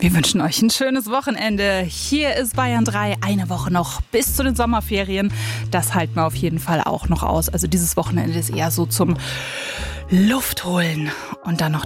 Wir wünschen euch ein schönes Wochenende. Hier ist Bayern 3, eine Woche noch bis zu den Sommerferien. Das halten wir auf jeden Fall auch noch aus. Also dieses Wochenende ist eher so zum Luft holen und dann noch